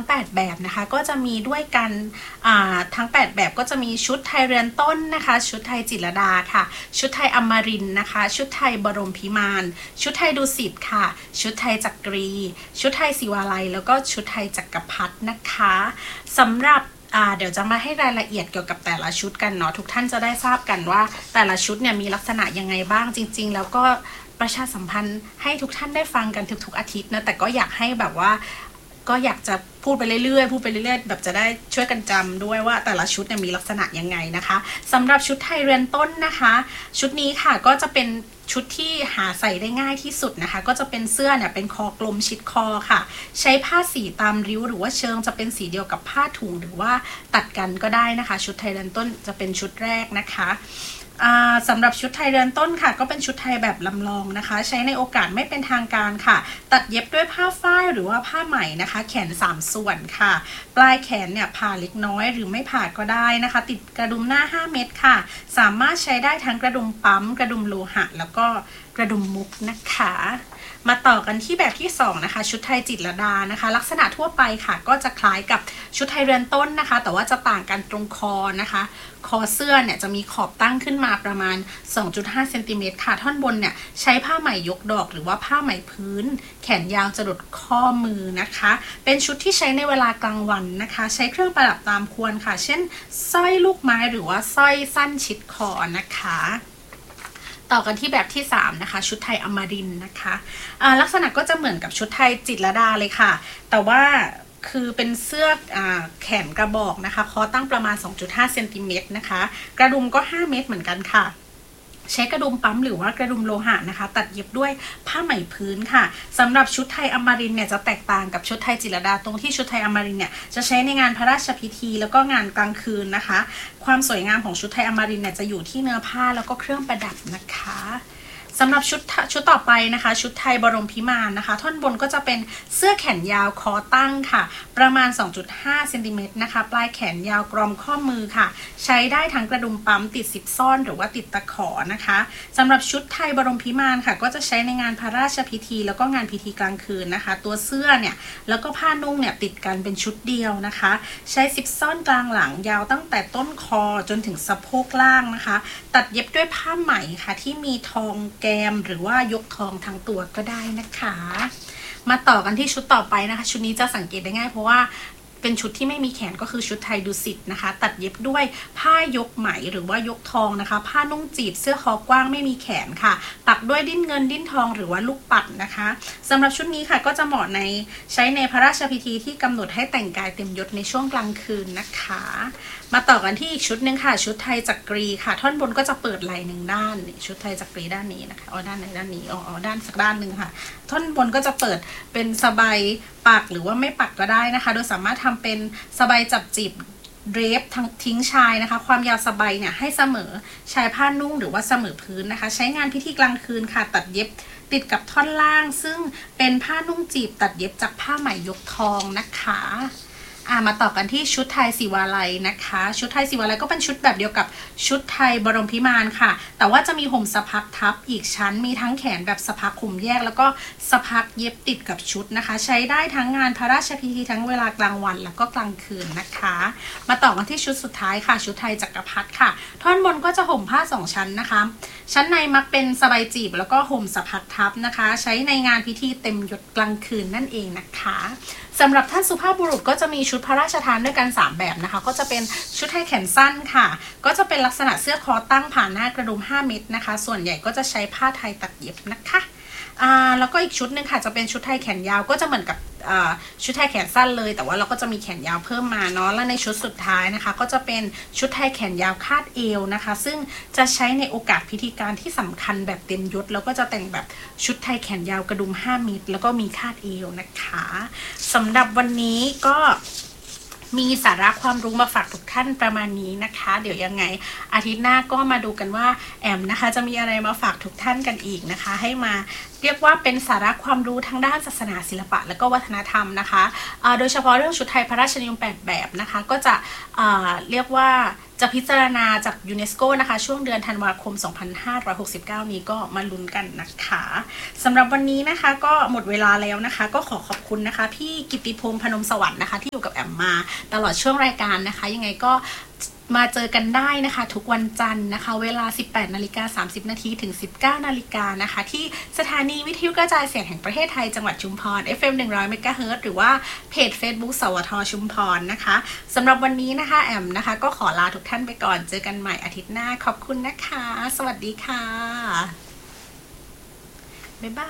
ง8แบบนะคะก็จะมีด้วยกันทั้ง8แบบก็จะมีชุดไทยเรือนต้นนะคะชุดไทยจิตรลดาค่ะชุดไทยอมรินทร์นะคะชุดไทยบรมพิมานชุดไทยดุสิตค่ะชุดไทยจักรีชุดไทยศิวาลัยแล้วก็ชุดไทยจักรพรรดินะคะสำหรับเดี๋ยวจะมาให้รายละเอียดเกี่ยวกับแต่ละชุดกันเนาะทุกท่านจะได้ทราบกันว่าแต่ละชุดเนี่ยมีลักษณะยังไงบ้างจริงๆแล้วก็ประชาสัมพันธ์ให้ทุกท่านได้ฟังกันทุกๆอาทิตย์นะแต่ก็อยากให้แบบว่าก็อยากจะพูดไปเรื่อยๆแบบจะได้ช่วยกันจำด้วยว่าแต่ละชุดเนี่ยมีลักษณะยังไงนะคะสำหรับชุดไทยเรือนต้นนะคะชุดนี้ค่ะก็จะเป็นชุดที่หาใส่ได้ง่ายที่สุดนะคะก็จะเป็นเสื้อเนี่ยเป็นคอกลมชิดคอค่ะใช้ผ้าสีตามริ้วหรือว่าเชิงจะเป็นสีเดียวกับผ้าถุงหรือว่าตัดกันก็ได้นะคะชุดไทยเรือนต้นจะเป็นชุดแรกนะคะสำหรับชุดไทยเรือนต้นค่ะก็เป็นชุดไทยแบบลำลองนะคะใช้ในโอกาสไม่เป็นทางการค่ะตัดเย็บด้วยผ้าฝ้ายหรือว่าผ้าไหมนะคะแขน3ส่วนค่ะปลายแขนเนี่ยผ่าเล็กน้อยหรือไม่ผ่าก็ได้นะคะติดกระดุมหน้า5เม็ดค่ะสามารถใช้ได้ทั้งกระดุมปั๊มกระดุมโลหะแล้วก็กระดุมมุกนะคะมาต่อกันที่แบบที่2นะคะชุดไทยจิตรลดานะคะลักษณะทั่วไปค่ะก็จะคล้ายกับชุดไทยเรือนต้นนะคะแต่ว่าจะต่างกันตรงคอนะคะคอเสื้อเนี่ยจะมีขอบตั้งขึ้นมาประมาณ 2.5 เซนติเมตรค่ะท่อนบนเนี่ยใช้ผ้าไหมยกดอกหรือว่าผ้าไหมพื้นแขนยาวจรดข้อมือนะคะเป็นชุดที่ใช้ในเวลากลางวันนะคะใช้เครื่องประดับตามควรค่ะเช่นสร้อยลูกไม้หรือว่าสร้อยสั้นชิดคอนะคะต่อกันที่แบบที่3นะคะชุดไทยอมรินทร์นะคะลักษณะก็จะเหมือนกับชุดไทยจิตรลดาเลยค่ะแต่ว่าคือเป็นเสื้อแขนกระบอกนะคะคอตั้งประมาณ 2.5 เซนติเมตรนะคะกระดุมก็5เมตรเหมือนกันค่ะใช้กระดุมปั๊มหรือว่ากระดุมโลหะนะคะตัดเย็บด้วยผ้าไหมพื้นค่ะสำหรับชุดไทยอมรินทร์เนี่ยจะแตกต่างกับชุดไทยจิตรลดาตรงที่ชุดไทยอมรินทร์เนี่ยจะใช้ในงานพระราชพิธีแล้วก็งานกลางคืนนะคะความสวยงามของชุดไทยอมรินทร์เนี่ยจะอยู่ที่เนื้อผ้าแล้วก็เครื่องประดับนะคะสำหรับชุดต่อไปนะคะชุดไทยบรมพิมานนะคะท่อนบนก็จะเป็นเสื้อแขนยาวคอตั้งค่ะประมาณ 2.5 เซนติเมตรนะคะปลายแขนยาวกรอมข้อมือค่ะใช้ได้ทั้งกระดุมปั๊มติดซิปซ่อนหรือว่าติดตะขอนะคะสำหรับชุดไทยบรมพิมานค่ะก็จะใช้ในงานพระราชพิธีแล้วก็งานพิธีกลางคืนนะคะตัวเสื้อเนี่ยแล้วก็ผ้านุ่งเนี่ยติดกันเป็นชุดเดียวนะคะใช้ซิปซ่อนกลางหลังยาวตั้งแต่ต้นคอจนถึงสะโพกล่างนะคะตัดเย็บด้วยผ้าไหมค่ะที่มีทองแกมหรือว่ายกทองทั้งตัวก็ได้นะคะมาต่อกันที่ชุดต่อไปนะคะชุดนี้จะสังเกตได้ง่ายเพราะว่าเป็นชุดที่ไม่มีแขนก็คือชุดไทยดุสิตนะคะตัดเย็บด้วยผ้ายกไหมหรือว่ายกทองนะคะผ้านุ่งจีบเสื้อคอกว้างไม่มีแขนค่ะปักด้วยดิ้นเงินดิ้นทองหรือว่าลูกปัดนะคะสำหรับชุดนี้ค่ะก็จะเหมาะใช้ในพระราชพิธีที่กำหนดให้แต่งกายเต็มยศในช่วงกลางคืนนะคะมาต่อกันที่อีกชุดหนึ่งค่ะชุดไทยจักรีค่ะท่อนบนก็จะเปิดไหล่หนึ่งด้านชุดไทยจักรีด้านนี้นะคะด้านไหนด้านนี้ด้านสักด้านหนึ่งค่ะท่อนบนก็จะเปิดเป็นสบายปักหรือว่าไม่ปักก็ได้นะคะโดยสามารถทำเป็นสบายจับจีบเดรฟทิ้งชายนะคะความยาวสบายเนี่ยให้เสมอชายผ้านุ่งหรือว่าเสมอพื้นนะคะใช้งานพิธีกลางคืนค่ะตัดเย็บติดกับท่อนล่างซึ่งเป็นผ้านุ่งจีบตัดเย็บจากผ้าไหมยกทองนะคะมาต่อกันที่ชุดไทยศิวาลัยนะคะชุดไทยศิวาลัยก็เป็นชุดแบบเดียวกับชุดไทยบรมพิมานค่ะแต่ว่าจะมีห่มสะพักทับอีกชั้นมีทั้งแขนแบบสะพักคลุมแยกแล้วก็สะพักเย็บติดกับชุดนะคะใช้ได้ทั้งงานพระราชพิธีทั้งเวลากลางวันแล้วก็กลางคืนนะคะมาต่อกันที่ชุดสุดท้ายค่ะชุดไทยจักรพรรดิค่ะท่อนบนก็จะห่มผ้า2ชั้นนะคะชั้นในมักเป็นสบายจีบแล้วก็ห่มสะพักทับนะคะใช้ในงานพิธีเต็มยศกลางคืนนั่นเองนะคะสำหรับท่านสุภาพบุรุษก็จะมีชุดพระราชทานด้วยกัน3แบบนะคะก็จะเป็นชุดไทยแขนสั้นค่ะก็จะเป็นลักษณะเสื้อคอตั้งผ่านหน้ากระดุม5เม็ดนะคะส่วนใหญ่ก็จะใช้ผ้าไทยตัดเย็บนะคะแล้วก็อีกชุดหนึ่งค่ะจะเป็นชุดไทยแขนยาวก็จะเหมือนกับชุดไทยแขนสั้นเลยแต่ว่าเราก็จะมีแขนยาวเพิ่มมาเนาะและในชุดสุดท้ายนะคะก็จะเป็นชุดไทยแขนยาวคาดเอวนะคะซึ่งจะใช้ในโอกาสพิธีการที่สำคัญแบบเต็มยศแล้วก็จะแต่งแบบชุดไทยแขนยาวกระดุม5เม็ดแล้วก็มีคาดเอวนะคะสำหรับวันนี้ก็มีสาระความรู้มาฝากทุกท่านประมาณนี้นะคะเดี๋ยวยังไงอาทิตย์หน้าก็มาดูกันว่าแอมนะคะจะมีอะไรมาฝากทุกท่านกันอีกนะคะให้มาเรียกว่าเป็นสาระความรู้ทางด้านศาสนาศิลปะและก็วัฒนธรรมนะคะโดยเฉพาะเรื่องชุดไทยพระราชนิยม8แบบนะคะก็จะเรียกว่าจะพิจารณาจากยูเนสโกนะคะช่วงเดือนธันวาคม 2569 นี้ก็มาลุ้นกันนะคะสำหรับวันนี้นะคะก็หมดเวลาแล้วนะคะก็ขอบคุณนะคะพี่กิตติพงษ์พนมสวัสดิ์นะคะที่อยู่กับแอมมาตลอดช่วงรายการนะคะยังไงก็มาเจอกันได้นะคะทุกวันจันทร์นะคะเวลา 18:30 นถึง 19 นาฬิกานะคะที่สถานีวิทยุกระจายเสียงแห่งประเทศไทยจังหวัดชุมพร FM 100 เมกะเฮิรตซ์หรือว่าเพจ Facebook สวทชุมพรนะคะสำหรับวันนี้นะคะแอมนะคะก็ขอลาทุกท่านไปก่อนเจอกันใหม่อาทิตย์หน้าขอบคุณนะคะสวัสดีค่ะบ๊ายบาย